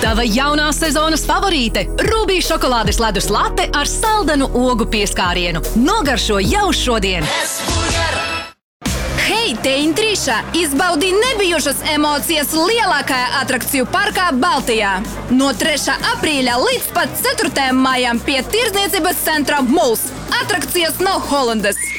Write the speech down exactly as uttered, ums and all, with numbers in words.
Tava jaunās sezonas favorīte – Rubija šokolādes ledus late ar saldenu ogu pieskārienu. Nogaršo jau šodien! Hei, te Intrīša! Izbaudi nebijušas emocijas lielākajā atrakciju parkā Baltijā. No trešā aprīļa līdz pat ceturtajam maijam pie Tirdzniecības centra Mūls. Atrakcijas no Holandas.